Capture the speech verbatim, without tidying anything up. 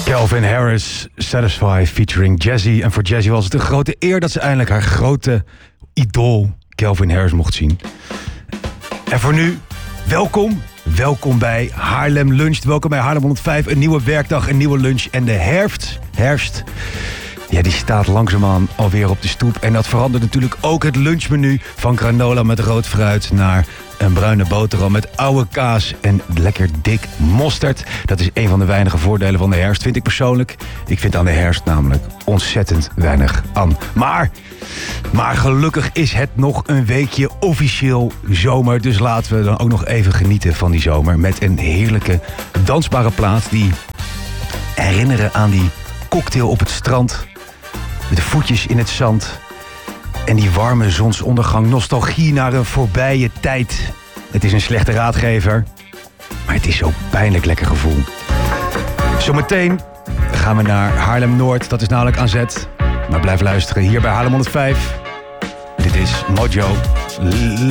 Calvin Harris, Satisfy featuring Jazzy. En voor Jazzy was het een grote eer dat ze eindelijk haar grote idool Calvin Harris mocht zien. En voor nu, welkom. Welkom bij Haarlem Luncht. Welkom bij Haarlem honderdvijf. Een nieuwe werkdag, een nieuwe lunch. En de herfst, herfst, ja, die staat langzaamaan alweer op de stoep. En dat verandert natuurlijk ook het lunchmenu. Van granola met rood fruit naar een bruine boterham met oude kaas en lekker dik mosterd. Dat is een van de weinige voordelen van de herfst, vind ik persoonlijk. Ik vind aan de herfst namelijk ontzettend weinig aan. Maar, maar gelukkig is het nog een weekje officieel zomer. Dus laten we dan ook nog even genieten van die zomer. Met een heerlijke dansbare plaat die herinneren aan die cocktail op het strand. Met de voetjes in het zand. En die warme zonsondergang, nostalgie naar een voorbije tijd. Het is een slechte raadgever, maar het is zo'n pijnlijk lekker gevoel. Zometeen gaan we naar Haarlem-Noord, dat is namelijk aan zet. Maar blijf luisteren hier bij Haarlem honderdvijf. Dit is Mojo.